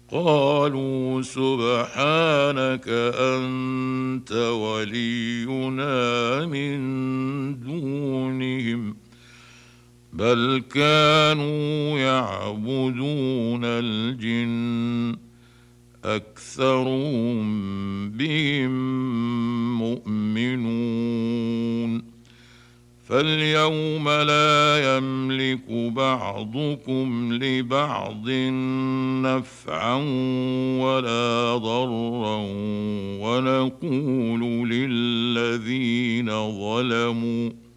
قالوا سبحانك أنت ولينا من دونهم بل كانوا يعبدون الجن أكثرهم بهم مؤمنون فاليوم لا يملك بعضكم لبعض نفعا ولا ضرا ونقول للذين ظلموا